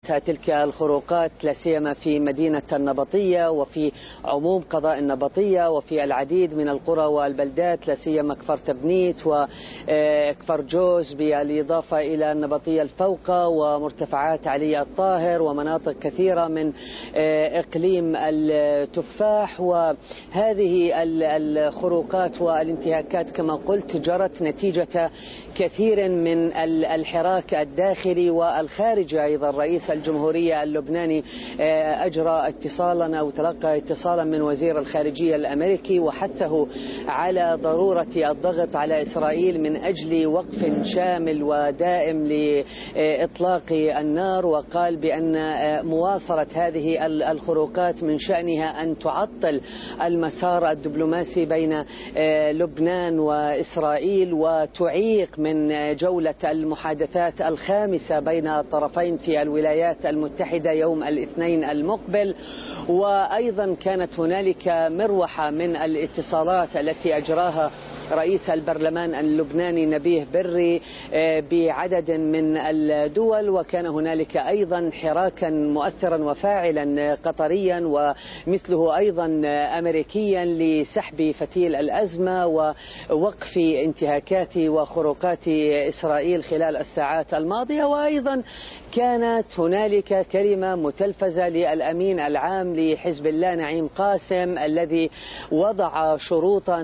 تلك الخروقات لا سيما في مدينة النبطية وفي عموم قضاء النبطية وفي العديد من القرى والبلدات لا سيما كفر تبنيت وكفر جوز بالإضافة إلى النبطية الفوقة ومرتفعات علي الطاهر ومناطق كثيرة من إقليم التفاح. وهذه الخروقات والانتهاكات كما قلت جرت نتيجة كثير من الحراك الداخلي والخارجي. أيضا رئيس الجمهورية اللبناني أجرى اتصالا أو تلقى اتصالا من وزير الخارجية الأمريكي وحثه على ضرورة الضغط على إسرائيل من أجل وقف شامل ودائم لإطلاق النار، وقال بأن مواصلة هذه الخروقات من شأنها أن تعطل المسار الدبلوماسي بين لبنان وإسرائيل وتعيق من جولة المحادثات الخامسة بين الطرفين في الولايات المتحدة يوم الاثنين المقبل. وأيضا كانت هنالك مروحة من الاتصالات التي أجراها رئيس البرلمان اللبناني نبيه بري بعدد من الدول، وكان هنالك أيضا حراكا مؤثرا وفاعلا قطريا ومثله أيضا أمريكيا لسحب فتيل الأزمة ووقف انتهاكات وخروقات إسرائيل خلال الساعات الماضية. وأيضا كانت هنالك كلمة متلفزة للأمين العام لحزب الله نعيم قاسم الذي وضع شروطا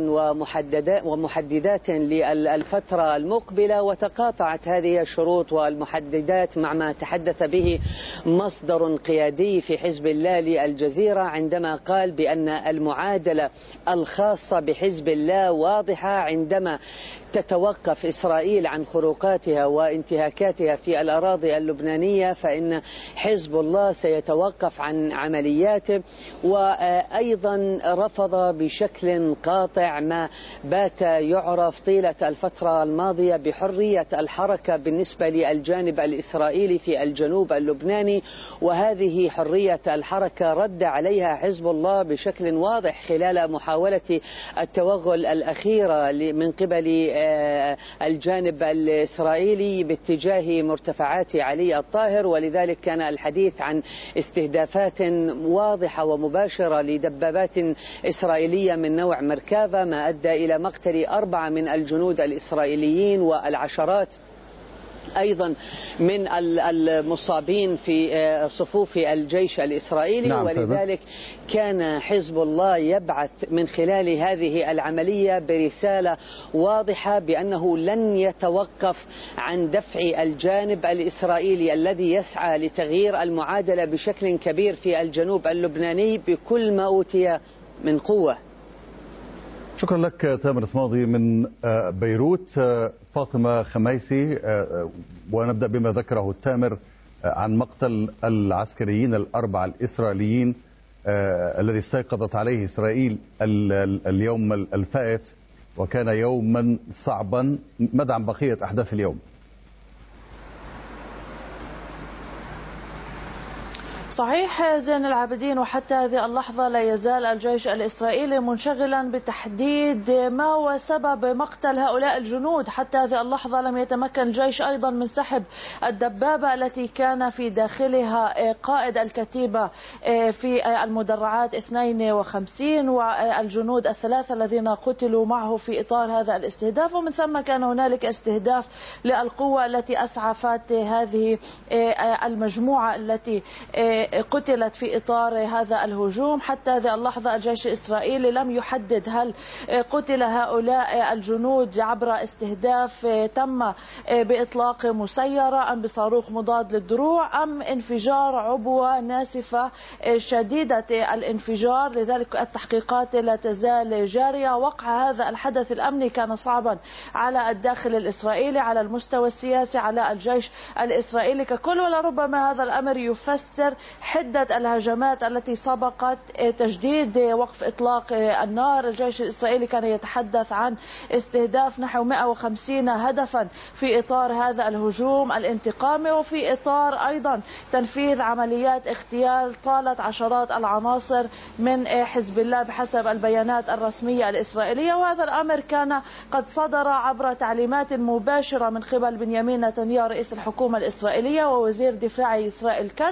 ومحددات للفترة المقبلة، وتقاطعت هذه الشروط والمحددات مع ما تحدث به مصدر قيادي في حزب الله للجزيرة عندما قال بأن المعادلة الخاصة بحزب الله واضحة. عندما تتوقف إسرائيل عن خروقاتها وانتهاكاتها في الأراضي اللبنانية فإن حزب الله سيتوقف عن عملياته. وأيضا رفض بشكل قاطع ما بات يعرف طيلة الفترة الماضية بحرية الحركة بالنسبة للجانب الإسرائيلي في الجنوب اللبناني، وهذه حرية الحركة رد عليها حزب الله بشكل واضح خلال محاولة التوغل الأخيرة من قبل الجانب الإسرائيلي باتجاه مرتفعات علي الطاهر. ولذلك كان الحديث عن استهدافات واضحة ومباشرة لدبابات إسرائيلية من نوع مركافة ما أدى إلى مقتل 4 من الجنود الإسرائيليين والعشرات أيضا من المصابين في صفوف الجيش الإسرائيلي. نعم. ولذلك كان حزب الله يبعث من خلال هذه العملية برسالة واضحة بأنه لن يتوقف عن دفع الجانب الإسرائيلي الذي يسعى لتغيير المعادلة بشكل كبير في الجنوب اللبناني بكل ما أوتي من قوة. شكرا لك تامر صمادي من بيروت. فاطمة خميسي، ونبدأ بما ذكره تامر عن مقتل العسكريين ال4 الإسرائيليين الذي استيقظت عليه إسرائيل اليوم الفائت، وكان يوما صعبا. ماذا عن بقية أحداث اليوم؟ صحيح زين العابدين، وحتى هذه اللحظة لا يزال الجيش الإسرائيلي منشغلا بتحديد ما هو سبب مقتل هؤلاء الجنود. حتى هذه اللحظة لم يتمكن الجيش أيضا من سحب الدبابة التي كان في داخلها قائد الكتيبة في المدرعات 52 والجنود ال3 الذين قتلوا معه في إطار هذا الاستهداف. ومن ثم كان هنالك استهداف للقوة التي أسعفت هذه المجموعة التي قتلت في إطار هذا الهجوم. حتى هذه اللحظة الجيش الإسرائيلي لم يحدد هل قتل هؤلاء الجنود عبر استهداف تم بإطلاق مسيرة أم بصاروخ مضاد للدروع أم انفجار عبوة ناسفة شديدة الانفجار. لذلك التحقيقات لا تزال جارية. وقع هذا الحدث الأمني كان صعبا على الداخل الإسرائيلي على المستوى السياسي على الجيش الإسرائيلي ككل، ولربما هذا الأمر يفسر حدة الهجمات التي سبقت تجديد وقف إطلاق النار. الجيش الإسرائيلي كان يتحدث عن استهداف نحو 150 هدفا في إطار هذا الهجوم الانتقامي، وفي إطار أيضا تنفيذ عمليات اغتيال طالت عشرات العناصر من حزب الله بحسب البيانات الرسمية الإسرائيلية. وهذا الأمر كان قد صدر عبر تعليمات مباشرة من قبل بنيامين نتنياهو رئيس الحكومة الإسرائيلية ووزير دفاع إسرائيل كاتز